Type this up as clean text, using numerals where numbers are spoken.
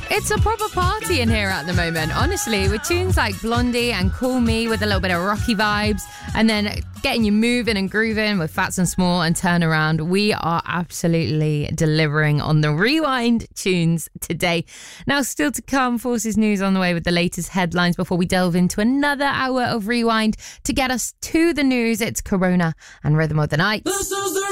It's a proper party in here at the moment, honestly, with tunes like Blondie and Call Me with a little bit of rocky vibes, and then getting you moving and grooving with Fats and Small and Turn Around. We are absolutely delivering on the Rewind tunes today. Now, still to come, Forces News on the way with the latest headlines before we delve into another hour of Rewind. To get us to the news, it's Corona and Rhythm of the Night.